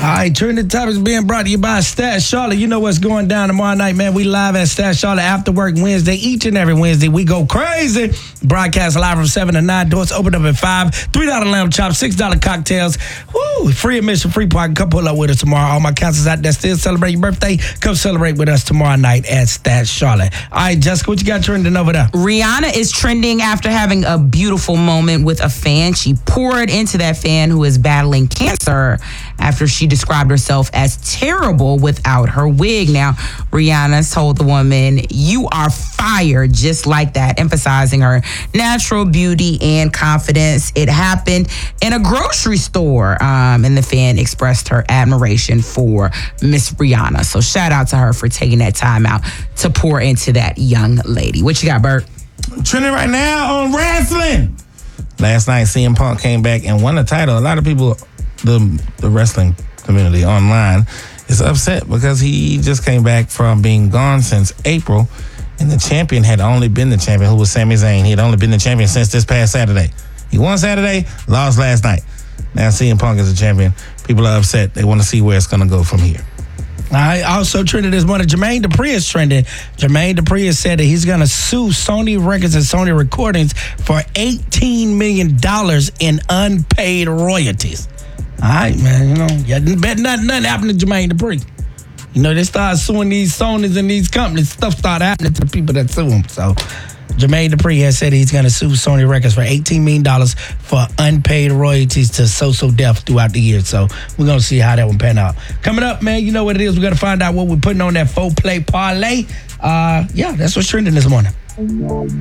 right, trending topics being brought to you by Stat Charlotte. You know what's going down tomorrow night, man. We live at Stat Charlotte After Work Wednesday. Each and every Wednesday, we go crazy. Broadcast live from 7 to 9. Doors open up at 5. $3 lamb chops, $6 cocktails. Woo! Free admission, free parking. Come pull up with us tomorrow. All my counselors out there still celebrate your birthday. Come celebrate with us tomorrow night at Stat Charlotte. All right, Jessica, what you got trending over there? Rihanna is trending after having a beautiful moment with a fan. She poured into that fan who is battling cancer after she described herself as terrible without her wig. Now, Rihanna told the woman, "You are fire," just like that, emphasizing her natural beauty and confidence. It happened in a grocery store, and the fan expressed her admiration for Miss Rihanna. So shout out to her for taking that time out to pour into that young lady. What you got, Bert? Trending right now on wrestling. Last night, CM Punk came back and won the title. A lot of people, the wrestling community online, is upset because he just came back from being gone since April, and the champion had only been the champion, who was Sami Zayn. He had only been the champion since this past Saturday. He won Saturday, lost last night. Now CM Punk is the champion. People are upset. They want to see where it's going to go from here. I also trended this morning. Jermaine Dupri is trending. Jermaine Dupri has said that he's going to sue Sony Records and Sony Recordings for $18 million in unpaid royalties. All right, man. You know, you bet nothing happened to Jermaine Dupri. You know, they start suing these Sonys and these companies. Stuff started happening to people that sue them. So Jermaine Dupri has said he's going to sue Sony Records for $18 million for unpaid royalties to So Def throughout the year. So we're going to see how that one pan out. Coming up, man, you know what it is. We're going to find out what we're putting on that 4-play parlay. Yeah, that's what's trending this morning.